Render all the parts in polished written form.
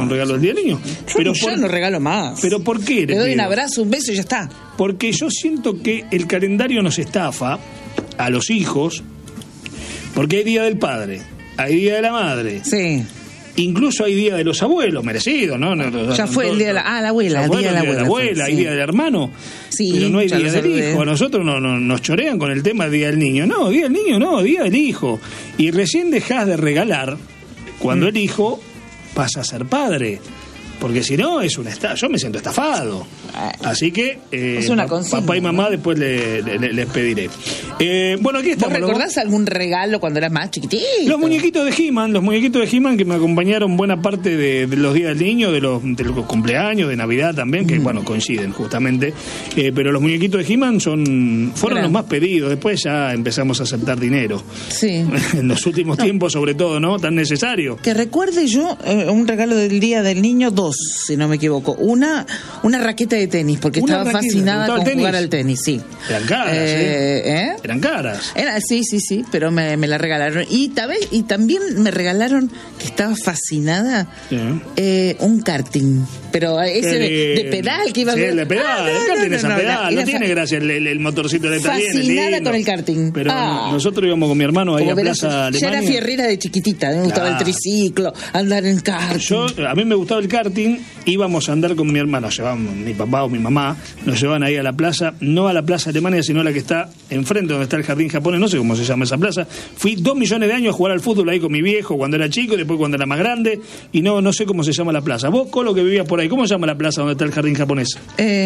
un regalo del Día del Niño. Pero yo no regalo más. ¿Pero por qué? Le doy un abrazo, un beso y ya está. Porque yo siento que el calendario nos estafa a los hijos, porque hay Día del Padre, hay Día de la Madre. Sí. Incluso hay Día de los Abuelos, merecido, ¿no? Ya fue el Día de la abuela, el Día de la abuela. Hay Día del Hermano, sí, pero no hay Día del Hijo. A nosotros nos chorean con el tema del Día del Niño. No, Día del Niño no, Día del Hijo. Y recién dejás de regalar cuando el hijo pasa a ser padre. Porque si no, es una yo me siento estafado. Así que es una consigna, papá y mamá después les pediré. Bueno, aquí estamos. ¿Vos recordás algún regalo cuando eras más chiquitito? Los muñequitos de He-Man que me acompañaron buena parte de los días del niño, de los cumpleaños, de Navidad también, que bueno, coinciden justamente. Pero los muñequitos de He-Man fueron los más pedidos. Después ya empezamos a aceptar dinero. Sí. En los últimos tiempos, sobre todo, ¿no? Tan necesario. Que recuerde yo un regalo del Día del Niño, si no me equivoco. Una raqueta de tenis, porque estaba fascinada con jugar al tenis, sí. Eran caras, Eran caras. Sí, pero me la regalaron. Y también me regalaron, que estaba fascinada, un karting. Pero ese de pedal que iba a ver. Sí, el de pedal, el karting es a pedal. No tiene gracia el motorcito de pedal. Fascinada con el karting. Pero nosotros íbamos con mi hermano ahí a Plaza Alemania. Ya era fierrera de chiquitita, me gustaba el triciclo, andar en karting. A mí me gustaba el karting, íbamos a andar con mi hermano, mi papá o mi mamá, nos llevaban ahí a la plaza, no a la Plaza Alemania, sino a la que está enfrente donde está el jardín japonés, no sé cómo se llama esa plaza. Fui 2 millones de años a jugar al fútbol ahí con mi viejo cuando era chico y después cuando era más grande, y no sé cómo se llama la plaza. Vos, Colo, que vivías por ahí, ¿cómo se llama la plaza donde está el jardín japonés?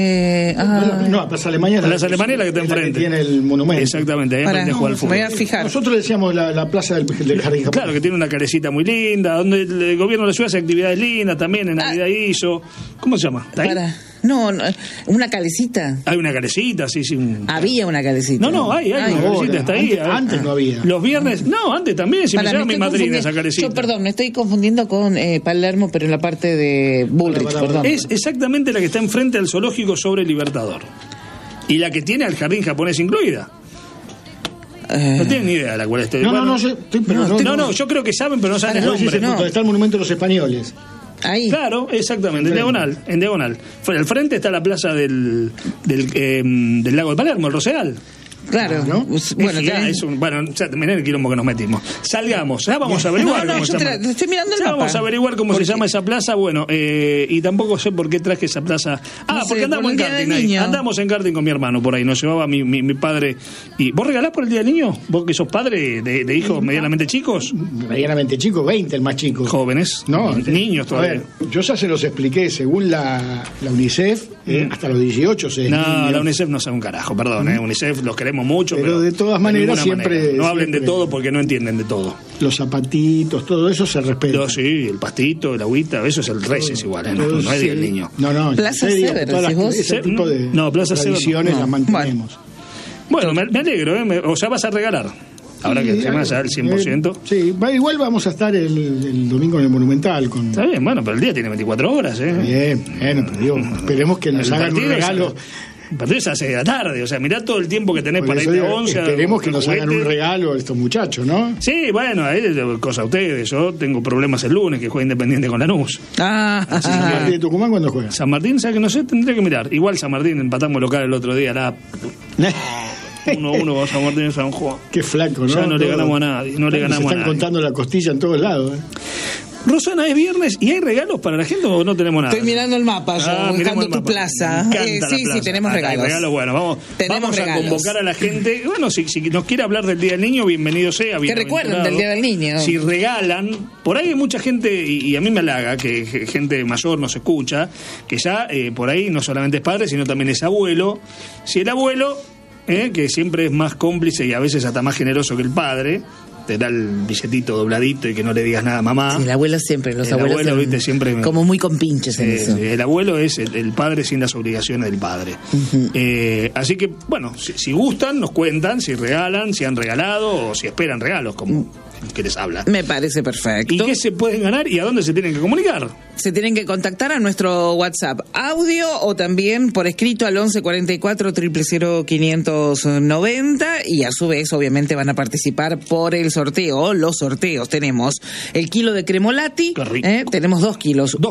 No, Plaza Alemania. Plaza Alemania es la que está enfrente. Que tiene el monumento. Exactamente, ahí aprendí a jugar al fútbol. Me voy a fijar. Nosotros le decíamos la plaza del jardín japonés. Claro, que tiene una carecita muy linda, donde el gobierno de la ciudad hace actividades lindas también, en Navidad hizo. ¿Cómo se llama? ¿Está ahí? No, una calecita. Hay una calecita, sí. Había una calecita. No, hay una calecita, está ahí. Antes no había. Los viernes, antes también, si me lleva mi madrina esa calecita. Yo, perdón, me estoy confundiendo con Palermo, pero en la parte de Bullrich, perdón. Es exactamente la que está enfrente al zoológico sobre Libertador. Y la que tiene al jardín japonés incluida. No tienen ni idea de la cual estoy. No, yo creo que saben, pero no saben el nombre. Donde está el monumento de los españoles. Ahí. Claro, exactamente, en diagonal. Al frente está la plaza del lago de Palermo, el Rosedal. Claro, ¿no? Bueno, ya mirá el quilombo que nos metimos. Salgamos, ya vamos a averiguar cómo se llama. Estoy mirando el mapa. Vamos a averiguar cómo se llama esa plaza. Bueno, y tampoco sé por qué traje esa plaza. Porque andamos en karting ahí. Andamos en karting con mi hermano por ahí. Nos llevaba mi padre. ¿Y vos regalás por el Día del Niño? ¿Vos que sos padre de hijos medianamente chicos? Medianamente chicos, 20 el más chico. Jóvenes. No, niños todavía. A ver, yo ya se los expliqué. Según la UNICEF, hasta los 18 la UNICEF no sabe un carajo, perdón. UNICEF los queremos mucho, pero de todas maneras siempre no hablen de todo porque no entienden de todo. Los zapatitos, todo eso se respeta. Sí, el pastito, el agüita, eso es el Reyes igual, no es Día del Niño. No, Plaza Severo, ese tipo de Plaza tradiciones las mantenemos. Bueno, me alegro, o sea, vas a regalar. Ahora que se me hace al 100%. Sí, igual vamos a estar el domingo en el Monumental. Está bien, bueno, pero el día tiene 24 horas, Bien, pero digo, esperemos que nos hagan un regalo. El partido es a 6 de la tarde, o sea, mirá todo el tiempo que tenés para irte a 11. Esperemos que nos hagan un regalo a estos muchachos, ¿no? Sí, bueno, ahí es cosa a ustedes. Yo tengo problemas el lunes, que juega Independiente con Lanús. ¿San Martín de Tucumán cuándo juega? San Martín, ¿sabes que no sé? Tendría que mirar. Igual San Martín empatamos local el otro día, 1-1 con San Martín en San Juan. Qué flaco, ¿no? Ya no le ganamos a nadie, se están contando la costilla en todos lados, Rosana, es viernes y hay regalos para la gente o no tenemos nada. Estoy mirando el mapa, buscando tu plaza. Sí, tenemos regalos. Regalos, bueno, vamos a convocar a la gente. Bueno, si nos quiere hablar del Día del Niño, bienvenido sea. Que recuerden del Día del Niño. Si regalan, por ahí hay mucha gente, y a mí me halaga que gente mayor nos escucha, que ya por ahí no solamente es padre, sino también es abuelo. Si el abuelo, que siempre es más cómplice y a veces hasta más generoso que el padre, te da el billetito dobladito y que no le digas nada a mamá. Sí, el abuelo siempre, los abuelos siempre como muy compinches en eso. El abuelo es el padre sin las obligaciones del padre. Así que, bueno, si gustan, nos cuentan, si regalan, si han regalado o si esperan regalos, como que les habla. Me parece perfecto. ¿Y qué se pueden ganar y a dónde se tienen que comunicar? Se tienen que contactar a nuestro WhatsApp audio o también por escrito al 11 44 000 590 y a su vez obviamente van a participar por el sorteo, los sorteos. Tenemos el kilo de cremolati, tenemos 2 kilos.